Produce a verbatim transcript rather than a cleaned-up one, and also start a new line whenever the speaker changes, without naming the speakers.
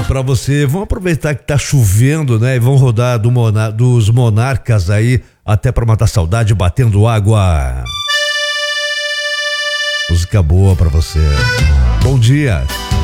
pra você. Vamos aproveitar que tá chovendo, né? E vão rodar do Monar, dos Monarcas aí, até pra matar saudade, batendo água. Música boa pra você. Bom dia.